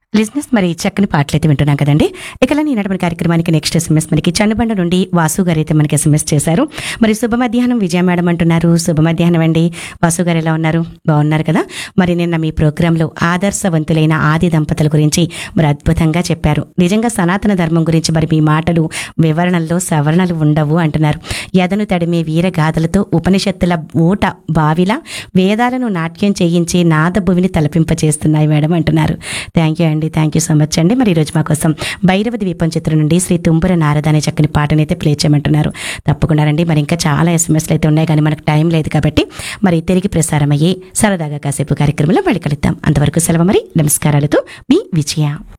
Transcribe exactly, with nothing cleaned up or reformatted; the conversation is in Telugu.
లిజినెస్ మరి చక్కని పాటలైతే వింటున్నాం కదండి. ఇక ఈనాటి మన కార్యక్రమానికి నెక్స్ట్ ఎస్ఎంఎస్ మనకి చన్నబండ నుండి వాసు గారు అయితే మనకి ఎస్ఎంఎస్ చేశారు. మరి శుభ మధ్యాహ్నం విజయ మేడం అంటున్నారు. శుభ మధ్యాహ్నం అండి. వాసు గారు ఎలా ఉన్నారు? బాగున్నారు కదా. మరి నిన్న మీ ప్రోగ్రాంలో ఆదర్శవంతులైన ఆది దంపతుల గురించి మరి అద్భుతంగా చెప్పారు. నిజంగా సనాతన ధర్మం గురించి మరి మీ మాటలు వివరణల్లో సవరణలు ఉండవు అంటున్నారు. యదను తడిమే వీరగాథలతో ఉపనిషత్తుల ఊట బావిలా వేదాలను నాట్యం చేయించి నాదభువిని తలపింపచేస్తున్నాయి మేడం అంటున్నారు. థ్యాంక్ యూ అండి. థ్యాంక్ యూ సో మచ్ అండి. మరి ఈరోజు మా కోసం భైరవ ద్వీపం చిత్రం నుండి శ్రీ తుంబుర నారద అనే చక్కని పాటనైతే అయితే ప్లే చేయమంటున్నారు. తప్పకుండా రండి. మరి ఇంకా చాలా ఎస్ఎంఎస్లు అయితే ఉన్నాయి కానీ మనకు టైం లేదు కాబట్టి మరి తిరిగి ప్రసారం అయ్యి సరదాగా కాసేపు కార్యక్రమంలో మళ్ళీ కలుద్దాం. అంతవరకు సెలవు. మరి నమస్కారాలతో మీ విజయ.